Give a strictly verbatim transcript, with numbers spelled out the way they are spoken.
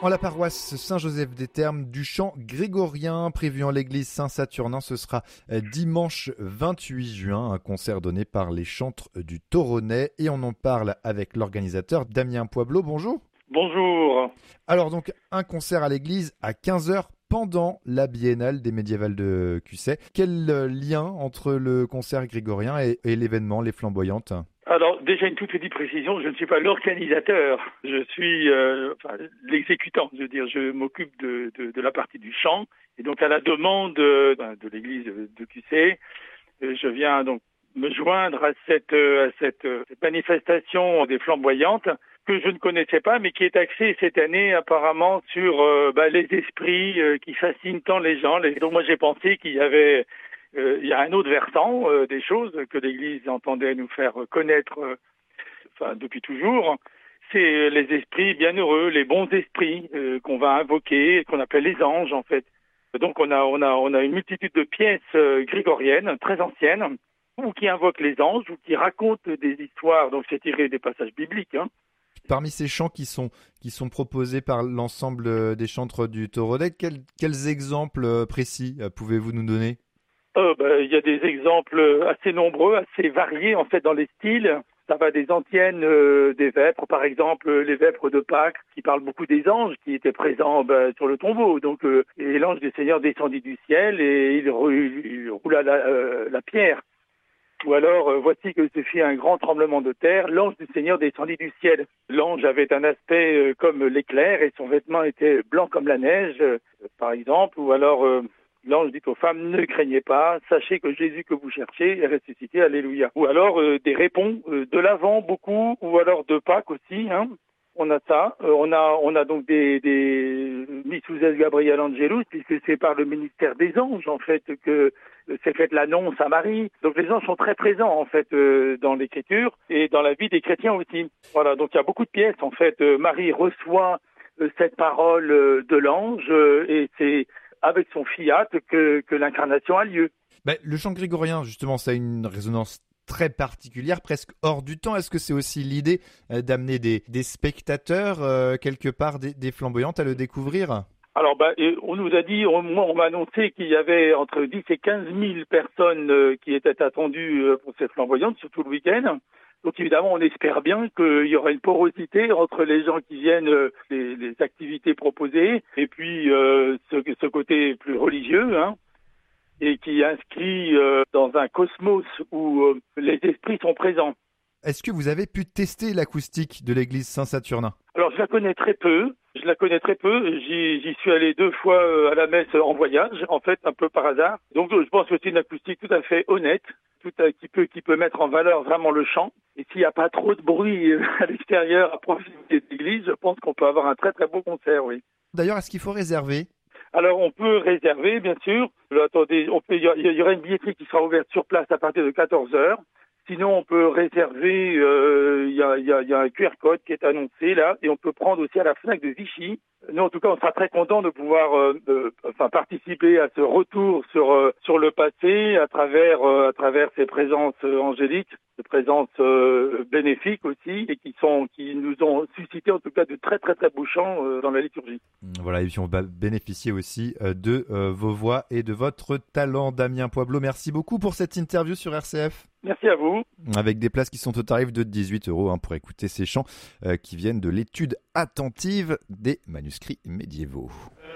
En la paroisse Saint-Joseph des Thermes du chant grégorien prévu en l'église Saint-Saturnin, ce sera dimanche vingt-huit juin, un concert donné par les chantres du Toronnais et on en parle avec l'organisateur Damien Poiblot. Bonjour. Bonjour. Alors donc un concert à l'église à quinze heures pendant la biennale des médiévales de Cussey. Quel lien entre le concert grégorien et, et l'événement Les Flamboyantes ? Alors déjà une toute petite précision, je ne suis pas l'organisateur, je suis euh, enfin, l'exécutant, je veux dire, je m'occupe de, de, de la partie du chant et donc à la demande de, de l'église de Cussey, je viens donc me joindre à cette, à cette, cette manifestation des Flamboyantes que je ne connaissais pas mais qui est axée cette année apparemment sur euh, bah, les esprits euh, qui fascinent tant les gens. Les... Donc moi j'ai pensé qu'il y avait Euh, il y a un autre versant euh, des choses que l'Église entendait nous faire connaître euh, enfin, depuis toujours, c'est les esprits bienheureux, les bons esprits euh, qu'on va invoquer, qu'on appelle les anges en fait. Donc on a, on a, on a une multitude de pièces euh, grégoriennes très anciennes, ou qui invoquent les anges, ou qui racontent des histoires, donc c'est tiré des passages bibliques. Hein. Parmi ces chants qui sont, qui sont proposés par l'ensemble des chantres du Toronnais, quels, quels exemples précis pouvez-vous nous donner ? Euh, bah, il y a des exemples assez nombreux, assez variés en fait dans les styles. Ça va des antiennes, euh, des vêpres, par exemple les vêpres de Pâques, qui parlent beaucoup des anges qui étaient présents bah, sur le tombeau. Donc, euh, et l'ange du Seigneur descendit du ciel et il, il, il roula la, euh, la pierre. Ou alors, euh, voici que se fit un grand tremblement de terre, l'ange du Seigneur descendit du ciel. L'ange avait un aspect euh, comme l'éclair et son vêtement était blanc comme la neige, euh, par exemple. Ou alors... Euh, L'ange dit aux femmes, ne craignez pas, sachez que Jésus que vous cherchez est ressuscité, alléluia. Ou alors euh, des répons euh, de l'Avent beaucoup, ou alors de Pâques aussi, hein. On a ça. Euh, on a on a donc des, des Misuses Gabriel Angelus, puisque c'est par le ministère des anges, en fait, que euh, s'est faite l'annonce à Marie. Donc les anges sont très présents, en fait, euh, dans l'écriture et dans la vie des chrétiens aussi. Voilà, donc il y a beaucoup de pièces, en fait. Euh, Marie reçoit euh, cette parole euh, de l'ange euh, et c'est avec son fiat que, que l'incarnation a lieu. Ben, le chant grégorien, justement, ça a une résonance très particulière, presque hors du temps. Est-ce que c'est aussi l'idée euh, d'amener des, des spectateurs, euh, quelque part, des, des Flamboyantes à le découvrir ? Alors, ben, on nous a dit, on, on m'a annoncé qu'il y avait entre dix et quinze mille personnes euh, qui étaient attendues euh, pour cette Flamboyante, surtout le week-end. Donc évidemment, on espère bien qu'il y aura une porosité entre les gens qui viennent, euh, les, les activités proposées, et puis euh, ce, ce côté plus religieux, hein, et qui inscrit euh, dans un cosmos où euh, les esprits sont présents. Est-ce que vous avez pu tester l'acoustique de l'église Saint-Saturnin ? Alors je la connais très peu, je la connais très peu, j'y, j'y suis allé deux fois à la messe en voyage, en fait, un peu par hasard. Donc je pense que c'est une acoustique tout à fait honnête, tout à, qui peut qui peut mettre en valeur vraiment le chant. Et s'il n'y a pas trop de bruit à l'extérieur, à proximité de l'église, je pense qu'on peut avoir un très très beau concert, oui. D'ailleurs, est-ce qu'il faut réserver ? Alors on peut réserver, bien sûr. Attendez, on peut, il y, y aura une billetterie qui sera ouverte sur place à partir de quatorze heures. Sinon, on peut réserver, il euh, y, a, y, a, y a un Q R code qui est annoncé là, et on peut prendre aussi à la Fnac de Vichy. Nous, en tout cas, on sera très contents de pouvoir euh, de, enfin, participer à ce retour sur euh, sur le passé à travers euh, à travers ces présences euh, angéliques, ces présences euh, bénéfiques aussi, et qui sont qui nous ont suscité en tout cas de très très très beaux chants euh, dans la liturgie. Voilà, et puis on va bénéficier aussi euh, de euh, vos voix et de votre talent, Damien Poiblot. Merci beaucoup pour cette interview sur R C F. Merci à vous. Avec des places qui sont au tarif de dix-huit euros hein, pour écouter ces chants euh, qui viennent de l'étude attentive des manuscrits médiévaux.